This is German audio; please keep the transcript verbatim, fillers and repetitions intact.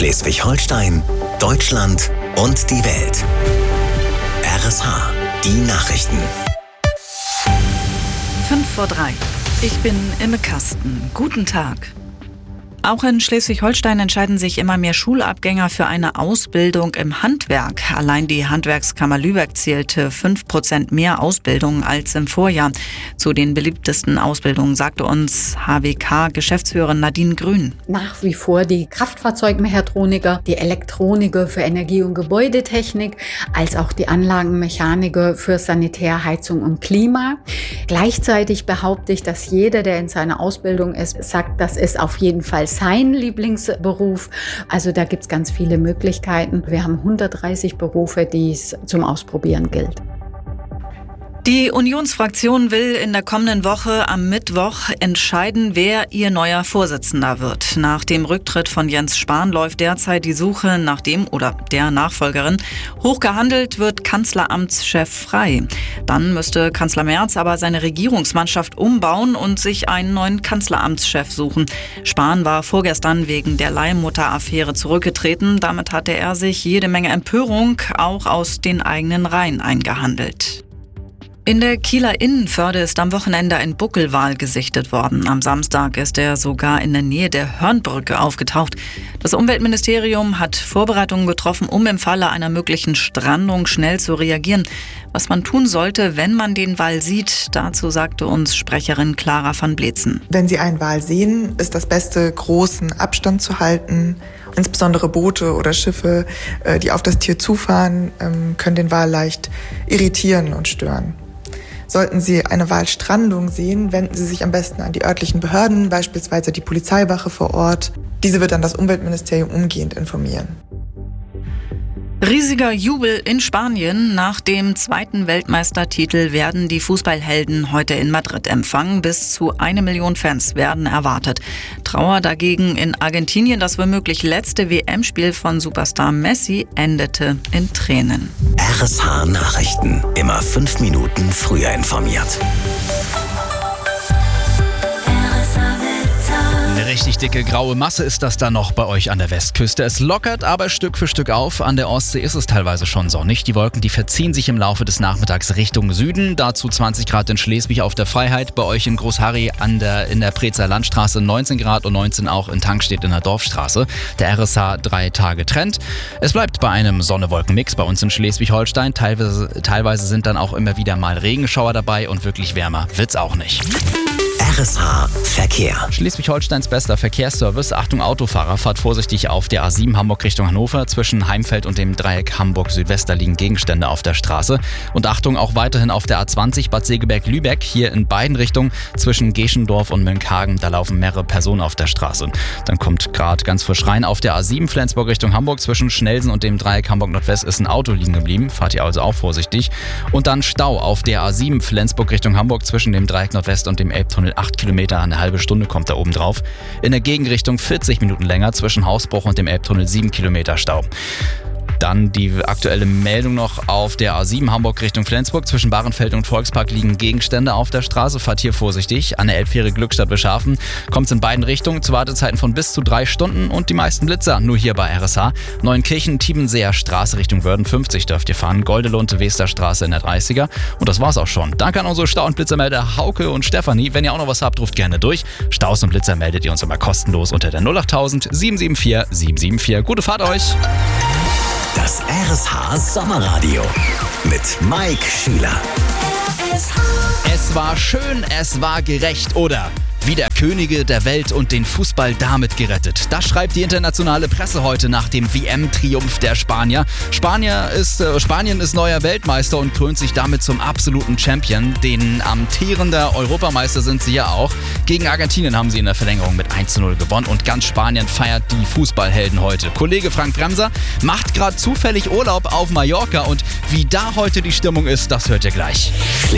Schleswig-Holstein, Deutschland und die Welt. R S H, die Nachrichten. Fünf vor drei. Ich bin Imme Kasten. Guten Tag. Auch in Schleswig-Holstein entscheiden sich immer mehr Schulabgänger für eine Ausbildung im Handwerk. Allein die Handwerkskammer Lübeck zählte fünf Prozent mehr Ausbildungen als im Vorjahr. Zu den beliebtesten Ausbildungen sagte uns H W K-Geschäftsführerin Nadine Grün. Nach wie vor die Kraftfahrzeugmechatroniker, die Elektroniker für Energie- und Gebäudetechnik, als auch die Anlagenmechaniker für Sanitär, Heizung und Klima. Gleichzeitig behaupte ich, dass jeder, der in seiner Ausbildung ist, sagt, das ist auf jeden Fall sein Lieblingsberuf. Also da gibt es ganz viele Möglichkeiten. Wir haben hundertdreißig Berufe, die es zum Ausprobieren gilt. Die Unionsfraktion will in der kommenden Woche am Mittwoch entscheiden, wer ihr neuer Vorsitzender wird. Nach dem Rücktritt von Jens Spahn läuft derzeit die Suche nach dem oder der Nachfolgerin. Hoch gehandelt wird Kanzleramtschef frei. Dann müsste Kanzler Merz aber seine Regierungsmannschaft umbauen und sich einen neuen Kanzleramtschef suchen. Spahn war vorgestern wegen der Leihmutter-Affäre zurückgetreten. Damit hatte er sich jede Menge Empörung auch aus den eigenen Reihen eingehandelt. In der Kieler Innenförde ist am Wochenende ein Buckelwal gesichtet worden. Am Samstag ist er sogar in der Nähe der Hörnbrücke aufgetaucht. Das Umweltministerium hat Vorbereitungen getroffen, um im Falle einer möglichen Strandung schnell zu reagieren. Was man tun sollte, wenn man den Wal sieht, dazu sagte uns Sprecherin Clara van Bleetzen. Wenn Sie einen Wal sehen, ist das Beste, großen Abstand zu halten. Insbesondere Boote oder Schiffe, die auf das Tier zufahren, können den Wal leicht irritieren und stören. Sollten Sie eine Walstrandung sehen, wenden Sie sich am besten an die örtlichen Behörden, beispielsweise die Polizeiwache vor Ort. Diese wird dann das Umweltministerium umgehend informieren. Riesiger Jubel in Spanien. Nach dem zweiten Weltmeistertitel werden die Fußballhelden heute in Madrid empfangen. Bis zu eine Million Fans werden erwartet. Trauer dagegen in Argentinien. Das womöglich letzte W M-Spiel von Superstar Messi endete in Tränen. R S H Nachrichten. Immer fünf Minuten früher informiert. Eine richtig dicke graue Masse ist das da noch bei euch an der Westküste. Es lockert aber Stück für Stück auf. An der Ostsee ist es teilweise schon sonnig. Die Wolken, die verziehen sich im Laufe des Nachmittags Richtung Süden. Dazu zwanzig Grad in Schleswig auf der Freiheit. Bei euch in Großharry an der, in der Prezer Landstraße neunzehn Grad und neunzehn auch in Tankstedt in der Dorfstraße. Der R S H drei Tage Trend. Es bleibt bei einem Sonne-Wolken-Mix bei uns in Schleswig-Holstein. Teilweise, teilweise sind dann auch immer wieder mal Regenschauer dabei und wirklich wärmer wird's auch nicht. R S H Verkehr. Schleswig-Holsteins bester Verkehrsservice. Achtung Autofahrer, fahrt vorsichtig auf der A sieben Hamburg Richtung Hannover. Zwischen Heimfeld und dem Dreieck Hamburg-Südwester liegen Gegenstände auf der Straße. Und Achtung auch weiterhin auf der A zwanzig Bad Segeberg-Lübeck. Hier in beiden Richtungen zwischen Geschendorf und Mönchhagen. Da laufen mehrere Personen auf der Straße. Dann kommt gerade ganz frisch rein auf der A sieben Flensburg Richtung Hamburg. Zwischen Schnelsen und dem Dreieck Hamburg-Nordwest ist ein Auto liegen geblieben. Fahrt ihr also auch vorsichtig. Und dann Stau auf der A sieben Flensburg Richtung Hamburg zwischen dem Dreieck Nordwest und dem Elbtunnel. acht Kilometer, eine halbe Stunde kommt da oben drauf. In der Gegenrichtung vierzig Minuten länger, zwischen Hausbruch und dem Elbtunnel sieben Kilometer Stau. Dann die aktuelle Meldung noch auf der A sieben Hamburg Richtung Flensburg. Zwischen Bahrenfeld und Volkspark liegen Gegenstände auf der Straße. Fahrt hier vorsichtig. An der Elbfähre Glückstadt Beschafen kommt es in beiden Richtungen zu Wartezeiten von bis zu drei Stunden und die meisten Blitzer nur hier bei R S H. Neuenkirchen, Tiebenseer Straße Richtung Wörden fünfzig dürft ihr fahren. Goldelund, Westerstraße in der dreißiger. Und das war's auch schon. Danke an unsere Stau- und Blitzermelder Hauke und Stefanie. Wenn ihr auch noch was habt, ruft gerne durch. Staus und Blitzer meldet ihr uns immer kostenlos unter der null acht null null sieben sieben vier sieben sieben vier. Gute Fahrt euch! Das R S H Sommerradio mit Mike Schüler. Es war schön, es war gerecht, oder? Wieder Könige der Welt und den Fußball damit gerettet. Das schreibt die internationale Presse heute nach dem W M-Triumph der Spanier. Spanier ist, äh, Spanien ist neuer Weltmeister und krönt sich damit zum absoluten Champion. Den amtierender Europameister sind sie ja auch. Gegen Argentinien haben sie in der Verlängerung mit eins zu null gewonnen und ganz Spanien feiert die Fußballhelden heute. Kollege Frank Bremser macht gerade zufällig Urlaub auf Mallorca und wie da heute die Stimmung ist, das hört ihr gleich.